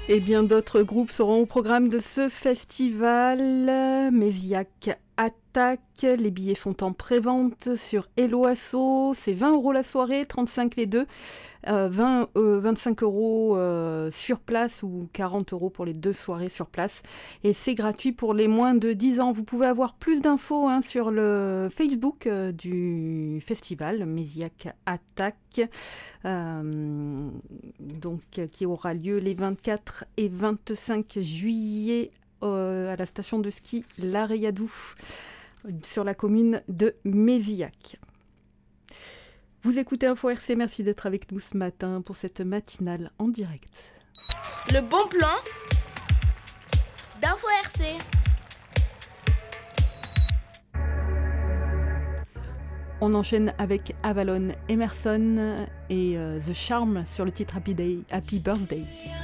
Et bien d'autres groupes seront au programme de ce festival. Mézillac Attaque, les billets sont en pré-vente sur Hello Asso, c'est 20 € la soirée, 35 les deux, 25 € sur place ou 40 € pour les deux soirées sur place. Et c'est gratuit pour les moins de 10 ans. Vous pouvez avoir plus d'infos sur le Facebook du festival Mézillac Attaque, qui aura lieu les 24 et 25 juillet à la station de ski La Rayadou, sur la commune de Mézillac. Vous écoutez Info RC, merci d'être avec nous ce matin pour cette matinale en direct. Le bon plan d'Info RC. On enchaîne avec Avalon Emerson et The Charm sur le titre Happy Birthday.